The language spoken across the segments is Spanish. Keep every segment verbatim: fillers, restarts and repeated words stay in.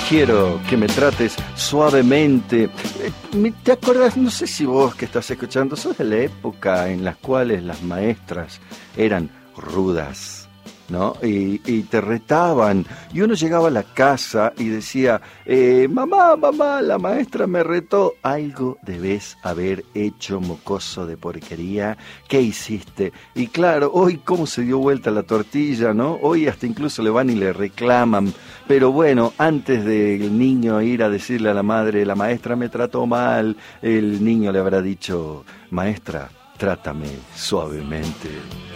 Quiero que me trates suavemente. ¿Te acuerdas? No sé si vos que estás escuchando sos de la época en las cuales las maestras eran rudas, ¿no? Y, y te retaban. Y uno llegaba a la casa y decía, eh, mamá, mamá, la maestra me retó. Algo debes haber hecho, mocoso de porquería. ¿Qué hiciste? Y claro, hoy cómo se dio vuelta la tortilla, ¿no? Hoy hasta incluso le van y le reclaman. Pero bueno, antes del niño ir a decirle a la madre, la maestra me trató mal, el niño le habrá dicho, maestra, trátame suavemente.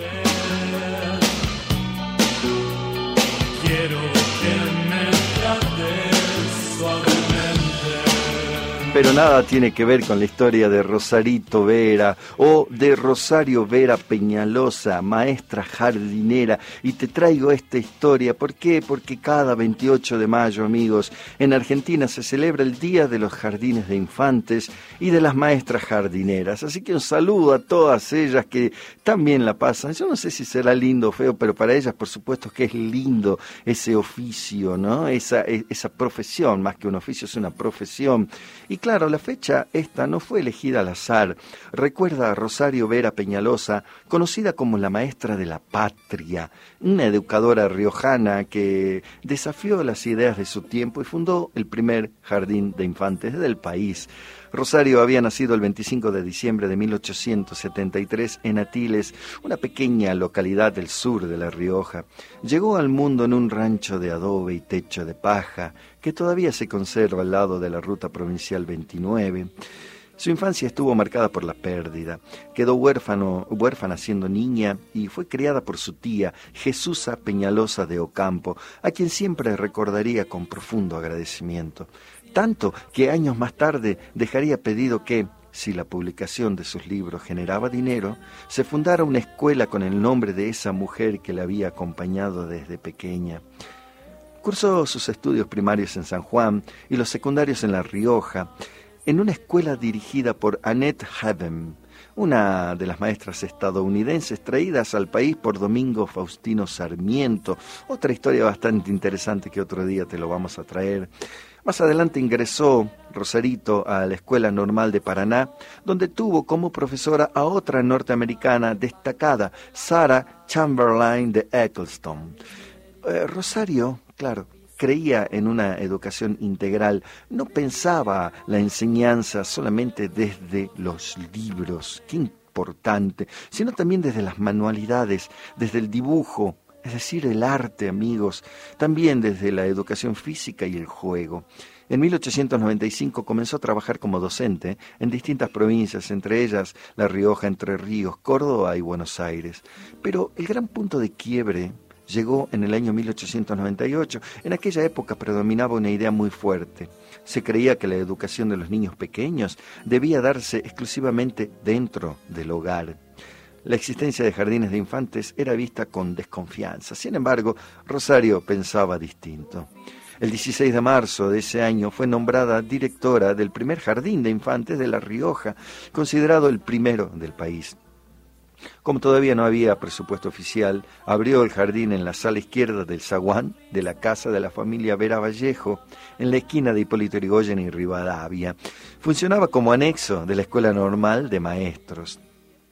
Quiero que me trates suavemente. Pero nada tiene que ver con la historia de Rosarito Vera o de Rosario Vera Peñalosa, maestra jardinera. Y te traigo esta historia. ¿Por qué? Porque cada veintiocho de mayo, amigos, en Argentina se celebra el Día de los Jardines de Infantes y de las maestras jardineras. Así que un saludo a todas ellas que también la pasan. Yo no sé si será lindo o feo, pero para ellas por supuesto que es lindo ese oficio, ¿no? Esa, esa profesión, más que un oficio, es una profesión. Y claro, la fecha esta no fue elegida al azar. Recuerda a Rosario Vera Peñalosa, conocida como la maestra de la patria, una educadora riojana que desafió las ideas de su tiempo y fundó el primer jardín de infantes del país. Rosario había nacido el veinticinco de diciembre de mil ochocientos setenta y tres en Atiles, una pequeña localidad del sur de La Rioja. Llegó al mundo en un rancho de adobe y techo de paja, que todavía se conserva al lado de la ruta provincial veintinueve. Su infancia estuvo marcada por la pérdida. Quedó huérfano, huérfana siendo niña y fue criada por su tía, Jesusa Peñalosa de Ocampo, a quien siempre recordaría con profundo agradecimiento. Tanto que años más tarde dejaría pedido que, si la publicación de sus libros generaba dinero, se fundara una escuela con el nombre de esa mujer que la había acompañado desde pequeña. Cursó sus estudios primarios en San Juan y los secundarios en La Rioja, en una escuela dirigida por Annette Haven, una de las maestras estadounidenses traídas al país por Domingo Faustino Sarmiento. Otra historia bastante interesante que otro día te lo vamos a traer. Más adelante ingresó Rosarito a la Escuela Normal de Paraná, donde tuvo como profesora a otra norteamericana destacada, Sarah Chamberlain de Eccleston. Eh, Rosario, claro, creía en una educación integral, no pensaba la enseñanza solamente desde los libros, qué importante, sino también desde las manualidades, desde el dibujo, es decir, el arte, amigos, también desde la educación física y el juego. En mil ochocientos noventa y cinco comenzó a trabajar como docente en distintas provincias, entre ellas La Rioja, Entre Ríos, Córdoba y Buenos Aires. Pero el gran punto de quiebre llegó en el año mil ochocientos noventa y ocho. En aquella época predominaba una idea muy fuerte. Se creía que la educación de los niños pequeños debía darse exclusivamente dentro del hogar. La existencia de jardines de infantes era vista con desconfianza. Sin embargo, Rosario pensaba distinto. El dieciséis de marzo de ese año fue nombrada directora del primer jardín de infantes de La Rioja, considerado el primero del país. Como todavía no había presupuesto oficial, abrió el jardín en la sala izquierda del zaguán de la casa de la familia Vera Vallejo, en la esquina de Hipólito Yrigoyen y Rivadavia. Funcionaba como anexo de la Escuela Normal de Maestros.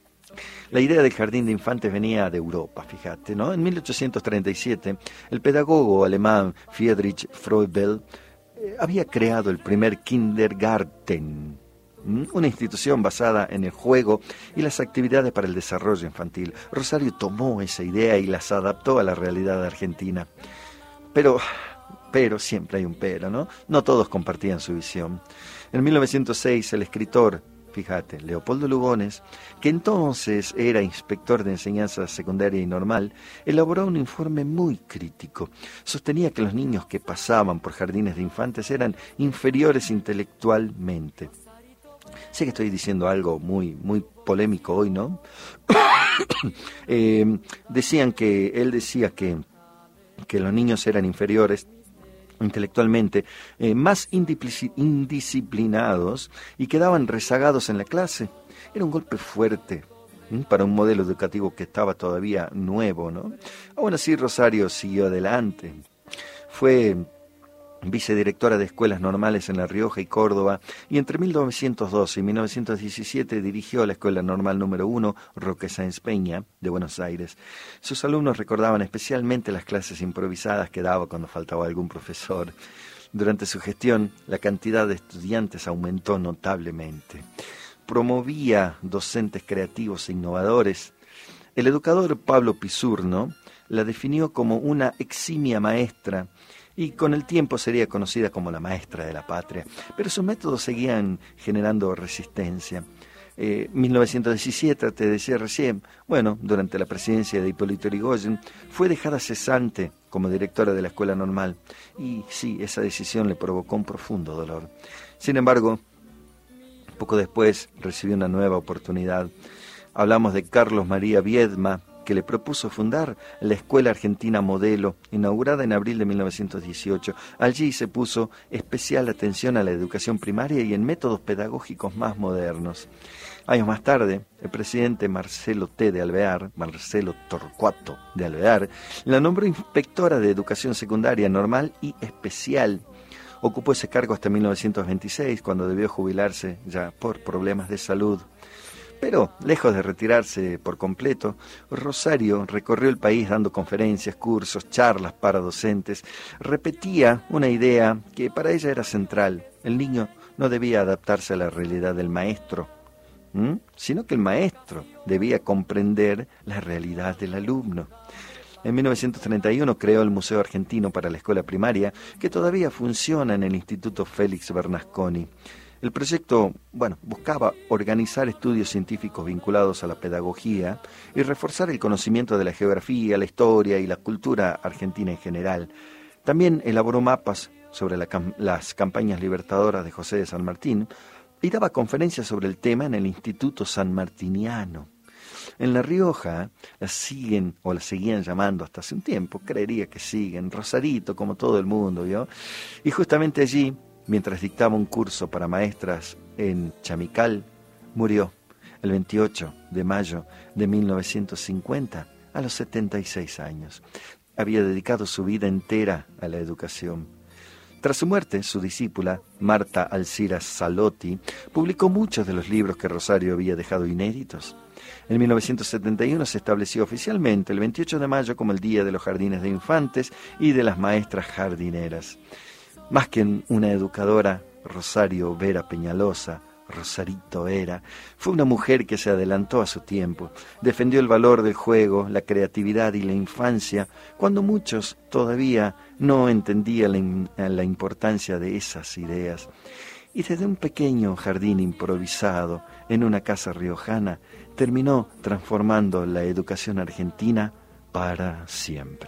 La idea del jardín de infantes venía de Europa, fíjate, ¿no? En mil ochocientos treinta y siete, el pedagogo alemán Friedrich Freubel eh, había creado el primer Kindergarten, una institución basada en el juego y las actividades para el desarrollo infantil. Rosario tomó esa idea y las adaptó a la realidad argentina. Pero, pero, siempre hay un pero, ¿no? No todos compartían su visión. En mil novecientos seis, el escritor, fíjate, Leopoldo Lugones, que entonces era inspector de enseñanza secundaria y normal, elaboró un informe muy crítico. Sostenía que los niños que pasaban por jardines de infantes eran inferiores intelectualmente. Sé que estoy diciendo algo muy, muy polémico hoy, ¿no? eh, decían que, él decía que, que los niños eran inferiores intelectualmente, eh, más indisciplinados y quedaban rezagados en la clase. Era un golpe fuerte ¿m? para un modelo educativo que estaba todavía nuevo, ¿no? Aún así, Rosario siguió adelante. Fue vicedirectora de escuelas normales en La Rioja y Córdoba, y entre mil novecientos doce y mil novecientos diecisiete dirigió la Escuela Normal número uno Roque Sáenz Peña de Buenos Aires. Sus alumnos recordaban especialmente las clases improvisadas que daba cuando faltaba algún profesor. Durante su gestión, la cantidad de estudiantes aumentó notablemente. Promovía docentes creativos e innovadores. El educador Pablo Pisurno la definió como una eximia maestra, y con el tiempo sería conocida como la maestra de la patria, pero sus métodos seguían generando resistencia. Eh, mil novecientos diecisiete, te decía recién, bueno, durante la presidencia de Hipólito Yrigoyen, fue dejada cesante como directora de la Escuela Normal, y sí, esa decisión le provocó un profundo dolor. Sin embargo, poco después recibió una nueva oportunidad. Hablamos de Carlos María Viedma, que le propuso fundar la Escuela Argentina Modelo, inaugurada en abril de mil novecientos dieciocho. Allí se puso especial atención a la educación primaria y en métodos pedagógicos más modernos. Años más tarde, el presidente Marcelo T. de Alvear, Marcelo Torcuato de Alvear, la nombró inspectora de educación secundaria normal y especial. Ocupó ese cargo hasta mil novecientos veintiséis, cuando debió jubilarse ya por problemas de salud. Pero, lejos de retirarse por completo, Rosario recorrió el país dando conferencias, cursos, charlas para docentes. Repetía una idea que para ella era central. El niño no debía adaptarse a la realidad del maestro, ¿m? sino que el maestro debía comprender la realidad del alumno. En mil novecientos treinta y uno creó el Museo Argentino para la Escuela Primaria, que todavía funciona en el Instituto Félix Bernasconi. El proyecto, bueno, buscaba organizar estudios científicos vinculados a la pedagogía y reforzar el conocimiento de la geografía, la historia y la cultura argentina en general. También elaboró mapas sobre la, las campañas libertadoras de José de San Martín y daba conferencias sobre el tema en el Instituto Sanmartiniano. En La Rioja la siguen, o la seguían llamando hasta hace un tiempo, creería que siguen, Rosarito, como todo el mundo, ¿vio? Y justamente allí, mientras dictaba un curso para maestras en Chamical, murió el veintiocho de mayo de mil novecientos cincuenta a los setenta y seis años. Había dedicado su vida entera a la educación. Tras su muerte, su discípula, Marta Alcira Salotti, publicó muchos de los libros que Rosario había dejado inéditos. En mil novecientos setenta y uno se estableció oficialmente el veintiocho de mayo como el Día de los Jardines de Infantes y de las Maestras Jardineras. Más que una educadora, Rosario Vera Peñalosa, Rosarito Vera, fue una mujer que se adelantó a su tiempo, defendió el valor del juego, la creatividad y la infancia, cuando muchos todavía no entendían la, la importancia de esas ideas. Y desde un pequeño jardín improvisado en una casa riojana, terminó transformando la educación argentina para siempre.